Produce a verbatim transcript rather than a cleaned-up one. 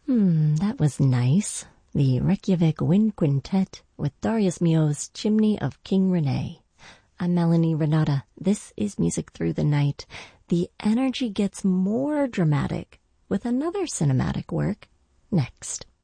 Hmm, that was nice. The Reykjavik Wind Quintet with Darius Milhaud's Chimney of King Rene. I'm Melanie Renata. This is Music Through the Night. The energy gets more dramatic with another cinematic work next.